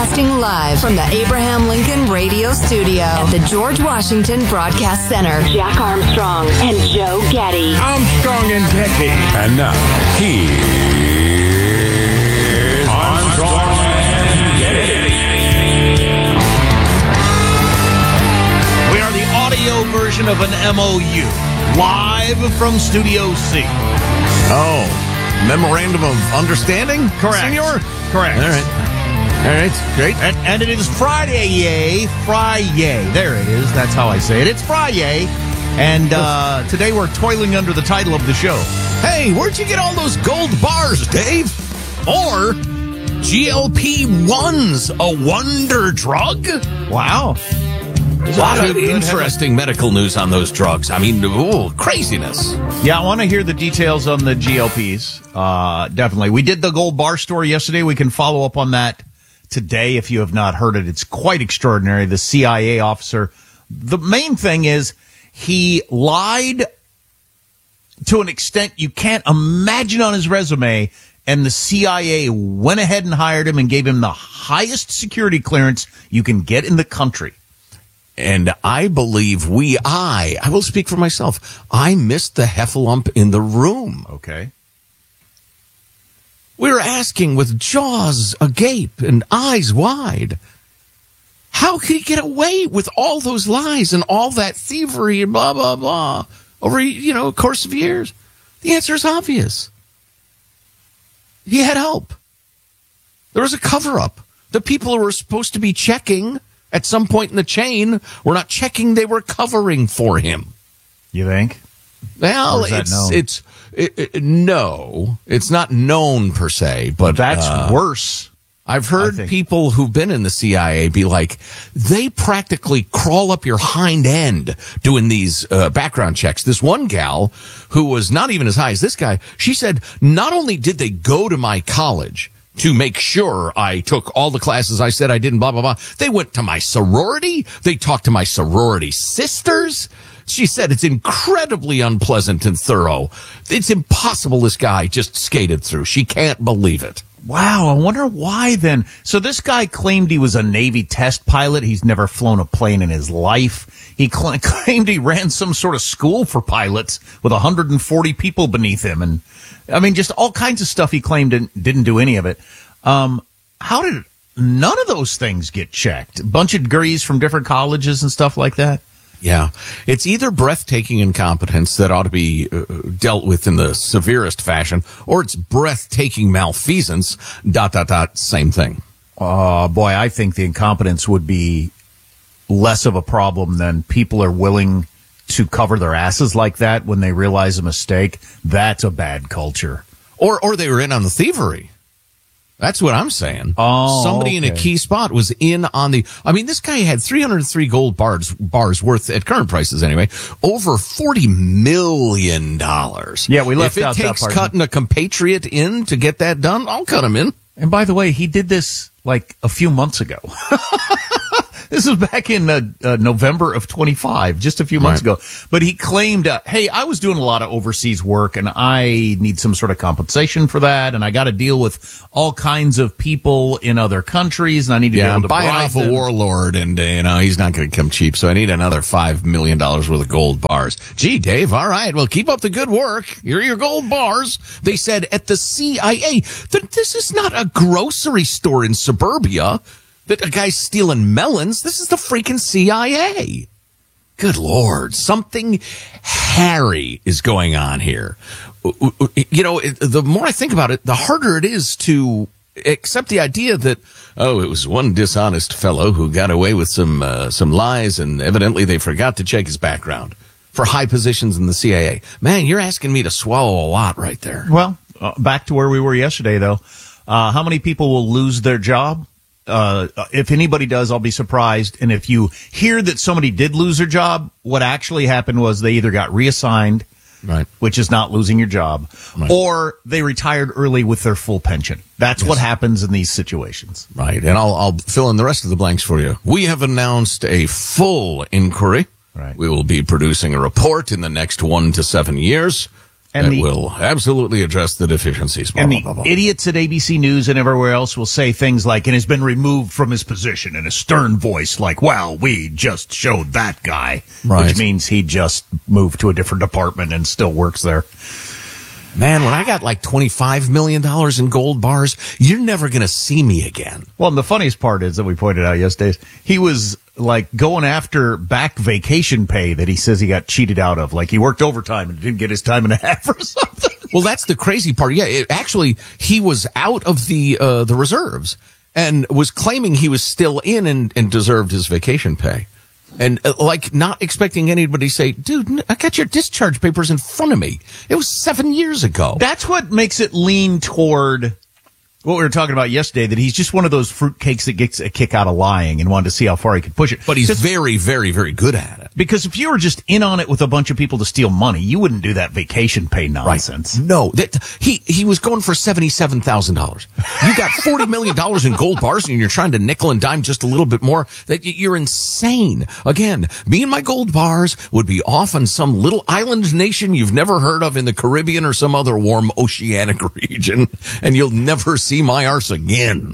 Broadcasting live from the Abraham Lincoln Radio Studio at the George Washington Broadcast Center. Jack Armstrong and Joe Getty. Armstrong and Getty. And now, here's Armstrong and Getty. We are the audio version of an MOU, live from Studio C. Oh, memorandum of understanding? Correct. Senor? Correct. All right, great. And it is Friday. Friday. There it is. That's how I say it. It's Friday. And today we're toiling under the title of the show. Hey, where'd you get all those gold bars, Dave? Or GLP-1s, a wonder drug? Wow. A lot of interesting medical news on those drugs. I mean, craziness. Yeah, I want to hear the details on the GLPs. Definitely. We did the gold bar story yesterday. We can follow up on that today if you have not heard it. It's quite extraordinary. The CIA officer. The main thing is he lied to an extent you can't imagine on his resume, and the CIA went ahead and hired him and gave him the highest security clearance you can get in the country. And I believe I will speak for myself, I missed the heffalump in the room. Okay. We were asking with jaws agape and eyes wide, how could he get away with all those lies and all that thievery and blah, blah, blah over, a course of years? The answer is obvious. He had help. There was a cover-up. The people who were supposed to be checking at some point in the chain were not checking, they were covering for him. You think? Well, no, it's not known per se, but that's worse. I've heard people who've been in the CIA be like, they practically crawl up your hind end doing these background checks. This one gal who was not even as high as this guy, she said, not only did they go to my college to make sure I took all the classes I said I didn't, blah, blah, blah. They went to my sorority. They talked to my sorority sisters. She said it's incredibly unpleasant and thorough. It's impossible this guy just skated through. She can't believe it. Wow, I wonder why then. So this guy claimed he was a Navy test pilot. He's never flown a plane in his life. He claimed he ran some sort of school for pilots with 140 people beneath him. And I mean, just all kinds of stuff he claimed and didn't do any of it. How did none of those things get checked? A bunch of degrees from different colleges and stuff like that? Yeah. It's either breathtaking incompetence that ought to be dealt with in the severest fashion, or it's breathtaking malfeasance, ... same thing. Boy, I think the incompetence would be less of a problem than people are willing to cover their asses like that when they realize a mistake. That's a bad culture. Or they were in on the thievery. That's what I'm saying. Oh, somebody in a key spot was in on the. I mean, this guy had 303 gold bars worth at current prices anyway, over $40 million. Yeah, we left out that part. If it takes cutting a compatriot in to get that done, I'll cut him in. And by the way, he did this like a few months ago. This was back in November of 25, just a few months ago. But he claimed, hey, I was doing a lot of overseas work, and I need some sort of compensation for that, and I got to deal with all kinds of people in other countries, and I need to be able to buy off a warlord, and he's not going to come cheap, so I need another $5 million worth of gold bars. Gee, Dave, all right, well, keep up the good work. Here are your gold bars. They said at the CIA that this is not a grocery store in suburbia that a guy's stealing melons. This is the freaking CIA. Good Lord. Something hairy is going on here. The more I think about it, the harder it is to accept the idea that, it was one dishonest fellow who got away with some lies, and evidently they forgot to check his background for high positions in the CIA. Man, you're asking me to swallow a lot right there. Well, back to where we were yesterday, though. How many people will lose their job? If anybody does, I'll be surprised. And if you hear that somebody did lose their job, what actually happened was they either got reassigned, right, which is not losing your job, right, or they retired early with their full pension. That's what happens in these situations. Right. And I'll fill in the rest of the blanks for you. We have announced a full inquiry. Right. We will be producing a report in the next 1 to 7 years. And that will absolutely address the deficiencies. Blah, And blah, the blah, blah. idiots at ABC News and everywhere else will say things like, and has been removed from his position in a stern voice, like, well, we just showed that guy, Right. which means he just moved to a different department and still works there. Man, when I got like $25 million in gold bars, you're never going to see me again. Well, and the funniest part is that we pointed out yesterday, he was like going after back vacation pay that he says he got cheated out of. Like he worked overtime and didn't get his time and a half or something. Well, that's the crazy part. Yeah, actually, he was out of the reserves and was claiming he was still in and deserved his vacation pay. And like not expecting anybody to say, dude, I got your discharge papers in front of me. It was 7 years ago. That's what makes it lean toward what we were talking about yesterday, that he's just one of those fruitcakes that gets a kick out of lying and wanted to see how far he could push it. But he's very, very, very good at it. Because if you were just in on it with a bunch of people to steal money, you wouldn't do that vacation pay nonsense. No, he was going for $77,000. You got $40 million in gold bars and you're trying to nickel and dime just a little bit more. You're insane. Again, me and my gold bars would be off on some little island nation you've never heard of in the Caribbean or some other warm oceanic region, and you'll never see my arse again.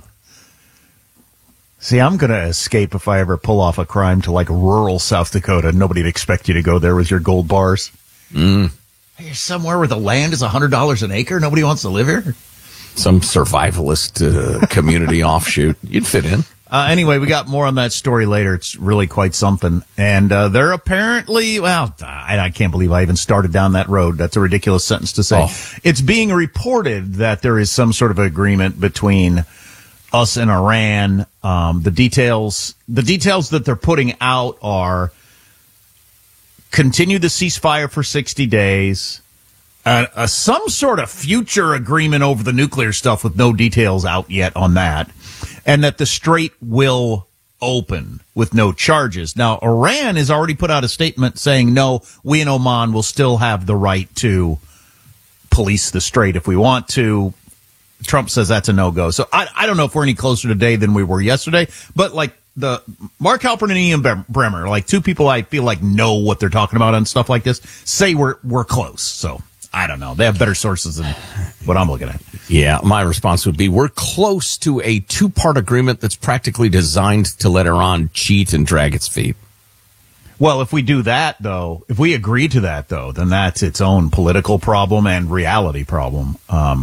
See, I'm going to escape if I ever pull off a crime to like rural South Dakota. Nobody'd expect you to go there with your gold bars. You're somewhere where the land is $100 an acre. Nobody wants to live here. Some survivalist community offshoot. You'd fit in. Anyway, we got more on that story later. It's really quite something. And they're apparently, well, I can't believe I even started down that road. That's a ridiculous sentence to say. Oh. It's being reported that there is some sort of agreement between us and Iran. The details that they're putting out are continue the ceasefire for 60 days, some sort of future agreement over the nuclear stuff with no details out yet on that, and that the strait will open with no charges. Now, Iran has already put out a statement saying, no, we in Oman will still have the right to police the strait if we want to. Trump says that's a no-go. So I don't know if we're any closer today than we were yesterday, but like the Mark Halpern and Ian Bremmer, like two people I feel like know what they're talking about on stuff like this, say we're close. So I don't know. They have better sources than what I'm looking at. Yeah, my response would be we're close to a two-part agreement that's practically designed to let Iran cheat and drag its feet. Well, if we do that, though, if we agree to that, though, then that's its own political problem and reality problem.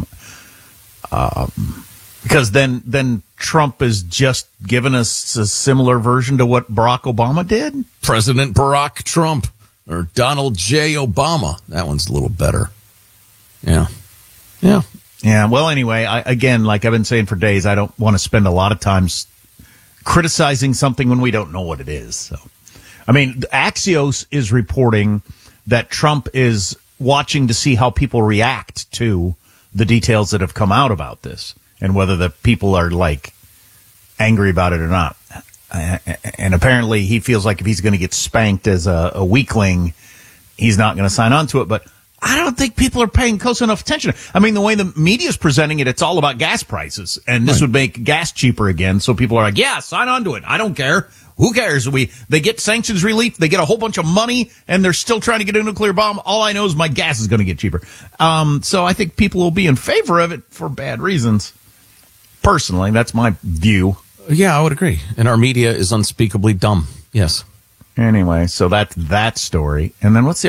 Because then Trump has just given us a similar version to what Barack Obama did. President Barack Trump or Donald J. Obama. That one's a little better. Yeah. Yeah. Yeah. Well, anyway, again, like I've been saying for days, I don't want to spend a lot of time criticizing something when we don't know what it is. So, I mean, Axios is reporting that Trump is watching to see how people react to the details that have come out about this and whether the people are like angry about it or not. And apparently he feels like if he's going to get spanked as a weakling, he's not going to sign on to it. But I don't think people are paying close enough attention. I mean, the way the media is presenting it, it's all about gas prices. And this would make gas cheaper again. So people are like, yeah, sign on to it. I don't care. Who cares? They get sanctions relief. They get a whole bunch of money and they're still trying to get a nuclear bomb. All I know is my gas is going to get cheaper. So I think people will be in favor of it for bad reasons. Personally, that's my view. Yeah, I would agree. And our media is unspeakably dumb. Yes. Anyway, so that's that story. And then what's the